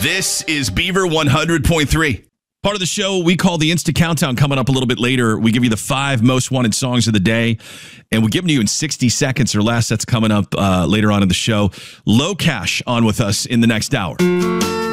This is Beaver 100.3. Part of the show we call the Insta Countdown. Coming up a little bit later, we give you the 5 most wanted songs of the day, and we give them to you in 60 seconds or less. That's coming up later on in the show. Low Cash on with us in the next hour.